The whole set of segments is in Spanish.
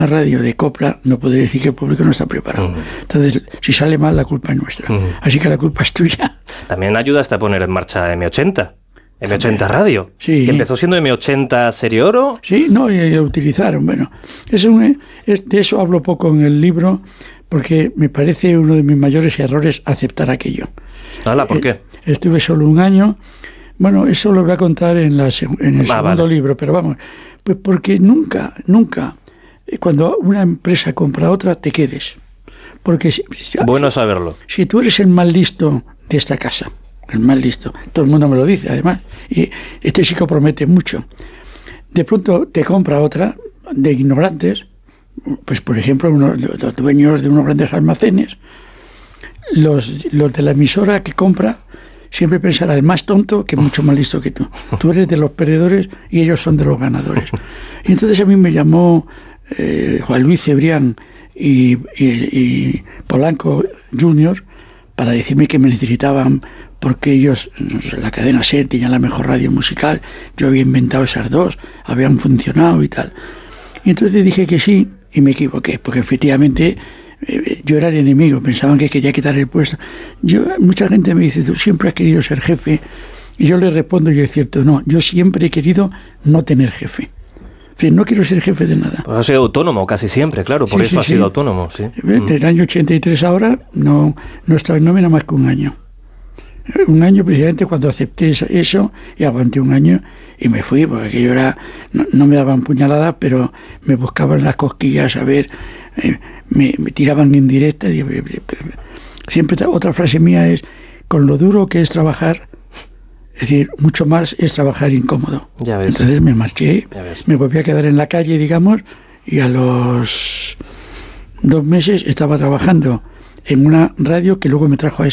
radio de copla, no puede decir que el público no está preparado. Entonces, si sale mal, la culpa es nuestra. Así que la culpa es tuya. También ayudaste a poner en marcha M80. M80 Radio, sí. Que empezó siendo M80 Serie Oro. Sí, no, y utilizaron. Bueno, de eso hablo poco en el libro, porque me parece uno de mis mayores errores aceptar aquello. ¿Hala, por qué? Estuve solo un año. Bueno, eso lo voy a contar en el segundo libro, pero vamos, pues porque nunca, cuando una empresa compra otra, te quedes. Porque bueno saberlo. Si tú eres el más listo de esta casa, el más listo, todo el mundo me lo dice además, y este chico promete mucho, de pronto te compra otra de ignorantes, pues por ejemplo los dueños de unos grandes almacenes, los de la emisora que compra siempre pensará el más tonto que mucho más listo que tú. Tú eres de los perdedores y ellos son de los ganadores. Y entonces a mí me llamó Juan Luis Cebrián y Polanco Jr. para decirme que me necesitaban porque ellos, la cadena SER, tenían la mejor radio musical, yo había inventado esas dos, habían funcionado y tal. Y entonces dije que sí y me equivoqué, porque efectivamente yo era el enemigo, pensaban que quería quitar el puesto. Mucha gente me dice, tú siempre has querido ser jefe, y yo le respondo, y es cierto, no, yo siempre he querido no tener jefe. Es decir, no quiero ser jefe de nada. Pues has sido autónomo casi siempre, claro, por eso has sido autónomo. Sí. Desde el año 83 ahora no he estado en nómina más que un año. Un año precisamente cuando acepté eso y aguanté un año y me fui, porque aquello era, no me daban puñaladas, pero me buscaban las cosquillas a ver, me tiraban en directa. Siempre otra frase mía es, con lo duro que es trabajar, es decir, mucho más es trabajar incómodo. Ya ves. Entonces me marché, me volví a quedar en la calle, digamos, y a los 2 meses estaba trabajando en una radio que luego me trajo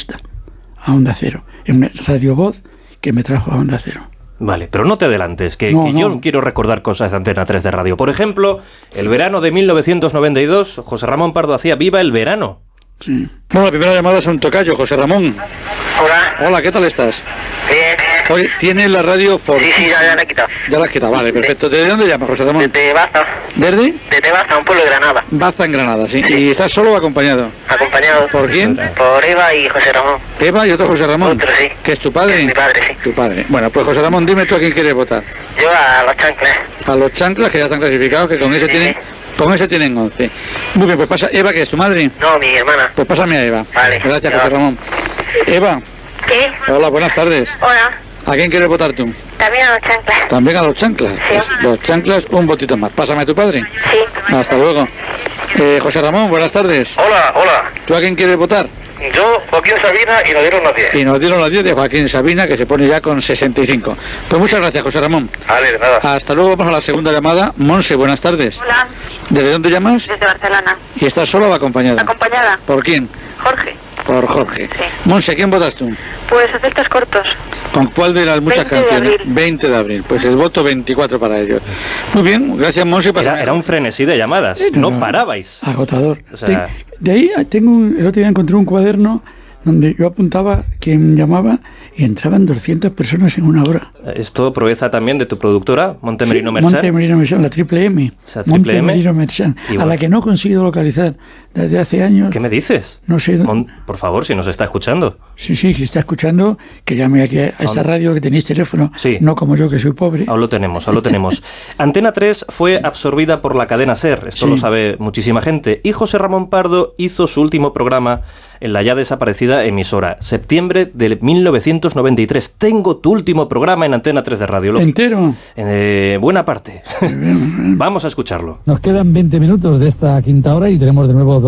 a Onda Cero, en una Radio Voz que me trajo a Onda Cero. Vale, pero no te adelantes, que yo quiero recordar cosas de Antena 3 de radio. Por ejemplo, el verano de 1992, José Ramón Pardo hacía Viva el Verano. Sí. Bueno, la primera llamada es a un tocayo, José Ramón. Hola. Hola, ¿qué tal estás? Bien. Oye, ¿tienes la radio Ford? Sí, ya la he quitado. Ya la has quitado, vale, perfecto. ¿Desde dónde llamas, José Ramón? Desde Baza. ¿Desde? Desde Baza, un pueblo de Granada. Baza, en Granada, sí. ¿Y estás solo o acompañado? Acompañado. ¿Por quién? Por Eva y José Ramón. Eva y otro José Ramón. Otro, sí. ¿Que es tu padre? Es mi padre, sí. Tu padre. Bueno, pues José Ramón, dime tú a quién quieres votar. Yo a los chanclas. A los chanclas, que ya están clasificados, que con ese tienen... Con ese tienen 11. Muy bien, pues pasa... ¿Eva, que es tu madre? No, mi hermana. Pues pásame a Eva. Vale. Gracias, José Ramón. Eva. ¿Qué? Hola, buenas tardes. Hola. ¿A quién quieres votar tú? También a los chanclas. ¿También a los chanclas? Sí. Pues los chanclas, un votito más. Pásame a tu padre. Sí. Hasta luego. José Ramón, buenas tardes. Hola. ¿Tú a quién quieres votar? Yo, Joaquín Sabina, y nos dieron los 10. Y nos dieron los 10 de Joaquín Sabina, que se pone ya con 65. Pues muchas gracias, José Ramón. Vale, de nada. Hasta luego, vamos a la segunda llamada. Monse, buenas tardes. Hola. ¿Desde dónde llamas? Desde Barcelona. ¿Y estás sola o acompañada? ¿Acompañada? ¿Por quién? Jorge. Por Jorge. Sí. Monse, ¿quién votas tú? Pues efectos cortos. ¿Con cuál de las muchas 20 de canciones? abril. 20 de abril. Pues el voto 24 para ellos. Muy bien, gracias, Monse. Era un frenesí de llamadas, no parabais. Agotador. O sea... De ahí el otro día encontré un cuaderno donde yo apuntaba quién llamaba y entraban 200 personas en una hora. Esto provenza también de tu productora, Montemerino Merchan. Montemerino Merchan, la Triple M. O sea, Triple M. Montemerino Merchan, a la que no consigo localizar desde hace años. ¿Qué me dices? No sé. Por favor, si nos está escuchando. Sí, si está escuchando, que llame aquí a esta radio, que tenéis teléfono. Sí. No como yo, que soy pobre. Aún lo tenemos. Antena 3 fue absorbida por la cadena SER, esto lo sabe muchísima gente, y José Ramón Pardo hizo su último programa en la ya desaparecida emisora, septiembre de 1993. Tengo tu último programa en Antena 3 de Radio. ¿Entero? Buena parte. Vamos a escucharlo. Nos quedan 20 minutos de esta quinta hora y tenemos de nuevo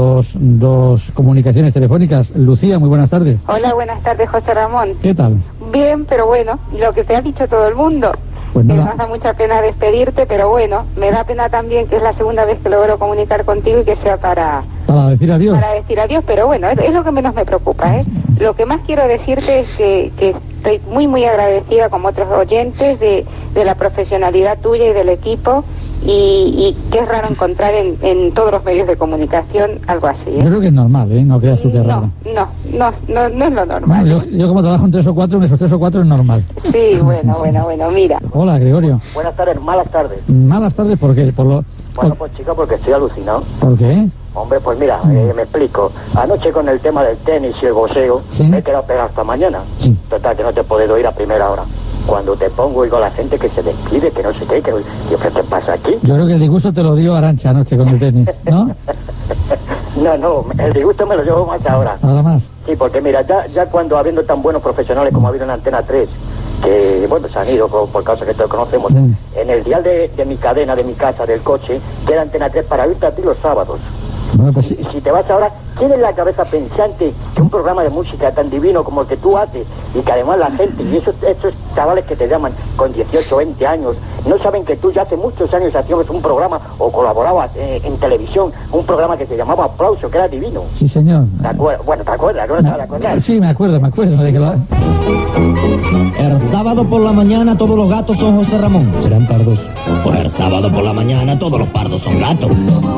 dos comunicaciones telefónicas. Lucía, muy buenas tardes. Hola, buenas tardes, José Ramón. ¿Qué tal? Bien, pero bueno, lo que te ha dicho todo el mundo. Pues Me nada. da mucha pena despedirte, pero bueno, me da pena también que es la segunda vez que logro comunicar contigo y que sea para decir adiós. Para decir adiós, pero bueno, es lo que menos me preocupa, ¿eh? Lo que más quiero decirte es que estoy muy, muy agradecida, como otros oyentes, de la profesionalidad tuya y del equipo, y que es raro encontrar en todos los medios de comunicación algo así. Yo creo que es normal, ¿eh? No creas tú que es raro. No es lo normal. Bueno, yo como trabajo en 3 o 4, en esos 3 o 4 es normal. Sí, bueno, mira. Hola, Gregorio. Buenas tardes, malas tardes. Malas tardes, ¿por qué? Bueno, pues chica, porque estoy alucinado. ¿Por qué? Hombre, pues mira, me explico. Anoche con el tema del tenis y el boxeo, ¿Sí? me he quedado pegado hasta mañana. Sí. Total, que no te he podido ir a primera hora. Cuando te pongo, oigo a la gente que se despide, que no sé qué, ¿qué pasa aquí? Yo creo que el disgusto te lo dio Arantxa anoche con el tenis, ¿no? No, el disgusto me lo llevo más ahora. Nada más. Sí, porque mira, ya cuando habiendo tan buenos profesionales como ha habido en Antena 3, que bueno, se han ido por causa que todos conocemos, en el dial de mi cadena, de mi casa, del coche, queda Antena 3 para irte a ti los sábados. Bueno, pues sí. Y si te vas ahora, ¿quién en la cabeza pensante que un programa de música tan divino como el que tú haces y que además la gente, y esos chavales que te llaman con 18, 20 años, no saben que tú ya hace muchos años hacías un programa o colaborabas en televisión, un programa que se llamaba Aplauso, que era divino? Sí, señor. ¿Te acuerdas? Bueno, ¿te acuerdas? ¿No te acuerdas? Sí, me acuerdo de que lo... El sábado por la mañana todos los gatos son José Ramón. Serán pardos. Pues el sábado por la mañana todos los pardos son gatos.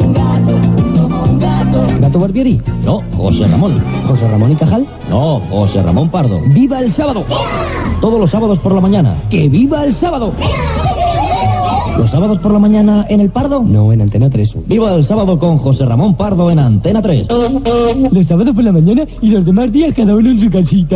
¿Gato Barbieri? No, José Ramón. ¿José Ramón y Cajal? No, José Ramón Pardo. ¡Viva el sábado! Todos los sábados por la mañana. ¡Que viva el sábado! ¿Los sábados por la mañana en el Pardo? No, en Antena 3. ¡Viva el sábado con José Ramón Pardo en Antena 3! Los sábados por la mañana y los demás días cada uno en su casita.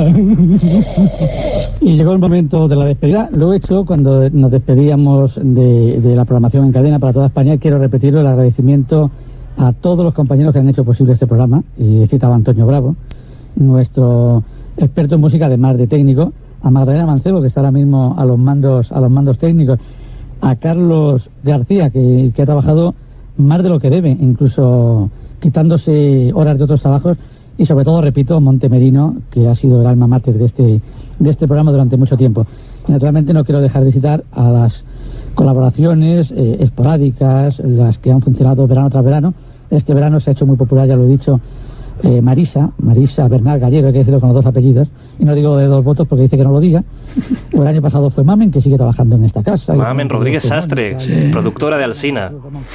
Y llegó el momento de la despedida. Lo he hecho cuando nos despedíamos de la programación en cadena para toda España. Quiero repetirlo, el agradecimiento a todos los compañeros que han hecho posible este programa. Y citaba a Antonio Bravo, nuestro experto en música, además de técnico, a Magdalena Mancebo, que está ahora mismo a los mandos técnicos, a Carlos García, que ha trabajado más de lo que debe, incluso quitándose horas de otros trabajos, y sobre todo, repito, Montemerino, que ha sido el alma mater de este programa durante mucho tiempo. Y naturalmente no quiero dejar de citar a las colaboraciones esporádicas, las que han funcionado verano tras verano. Este verano se ha hecho muy popular, ya lo he dicho, Marisa Bernal Gallego, hay que decirlo con los 2 apellidos, y no digo de 2 votos porque dice que no lo diga. O el año pasado fue Mamen, que sigue trabajando en esta casa. Mamen Rodríguez Sastre, productora de Alsina.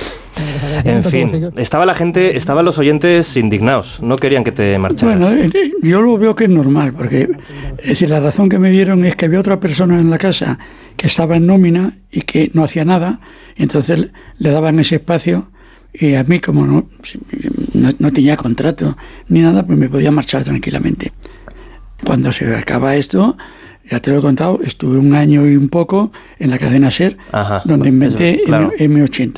En fin, estaba la gente, estaban los oyentes indignados, no querían que te marcharas. Bueno, yo lo veo que es normal, porque es decir, la razón que me dieron es que había otra persona en la casa que estaba en nómina y que no hacía nada, y entonces le daban ese espacio, y a mí, como no tenía contrato ni nada, pues me podía marchar tranquilamente. Cuando se acaba esto, ya te lo he contado, estuve 1 año y un poco en la cadena SER, donde inventé claro. M80.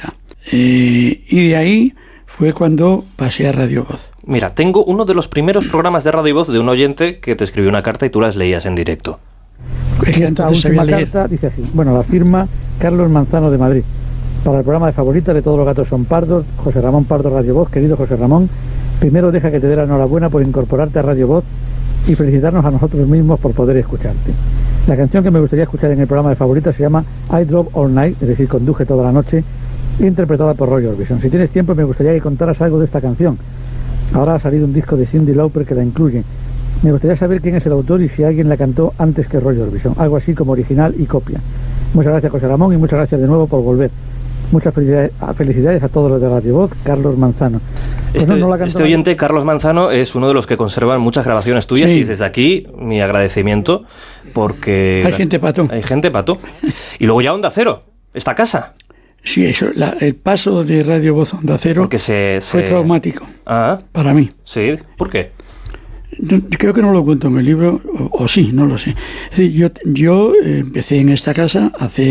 Y de ahí fue cuando pasé a Radio Voz. Mira, tengo uno de los primeros programas de Radio Voz de un oyente que te escribió una carta y tú las leías en directo. Es que entonces sabía leer. Carta dice así, bueno, la firma Carlos Manzano de Madrid. Para el programa de favoritas de Todos los gatos son pardos, José Ramón Pardo, Radio Voz. Querido José Ramón, primero deja que te dé la enhorabuena por incorporarte a Radio Voz y felicitarnos a nosotros mismos por poder escucharte. La canción que me gustaría escuchar en el programa de favoritas se llama I Drove All Night, es decir, conduje toda la noche, interpretada por Roy Orbison. Si tienes tiempo, me gustaría que contaras algo de esta canción. Ahora ha salido un disco de Cyndi Lauper que la incluye. Me gustaría saber quién es el autor y si alguien la cantó antes que Roy Orbison, algo así como original y copia. Muchas gracias, José Ramón, y muchas gracias de nuevo por volver. Muchas felicidades a todos los de Radio Voz, Carlos Manzano. Pues este oyente, Carlos Manzano, es uno de los que conservan muchas grabaciones tuyas, sí. Y desde aquí mi agradecimiento, porque... Hay gente pato. Hay gente pato. Y luego ya Onda Cero, esta casa. Sí, eso, el paso de Radio Voz a Onda Cero fue traumático para mí. Sí, ¿por qué? Creo que no lo cuento en el libro, o sí, no lo sé. Es decir, yo empecé en esta casa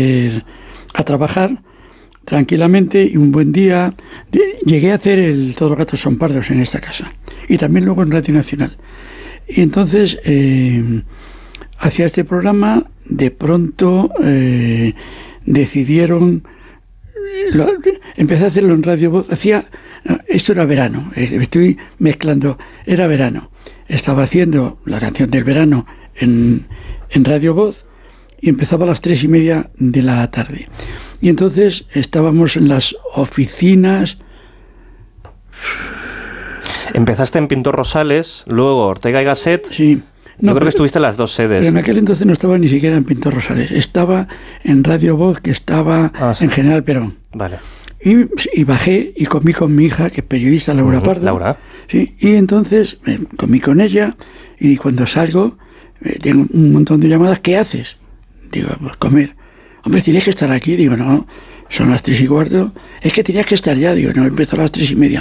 a trabajar tranquilamente, y un buen día llegué a hacer el Todos los gatos son pardos en esta casa, y también luego en Radio Nacional. Y entonces hacía este programa, de pronto decidieron, empecé a hacerlo en Radio Voz, esto era verano, estoy mezclando, era verano, estaba haciendo la canción del verano en Radio Voz, y empezaba a las 3:30 de la tarde. Y entonces estábamos en las oficinas. Empezaste en Pintor Rosales, luego Ortega y Gasset. Sí. Yo creo que estuviste en las dos sedes. Pero en aquel entonces no estaba ni siquiera en Pintor Rosales. Estaba en Radio Voz, que estaba en General Perón. Vale. Y bajé y comí con mi hija, que es periodista, Laura Pardo. Laura. Sí, y entonces comí con ella y cuando salgo tengo un montón de llamadas. ¿Qué haces? Digo, pues comer. Hombre, tienes que estar aquí. Digo, no, son las 3:15. Es que tenías que estar ya. Digo, no, empezó a las 3:30.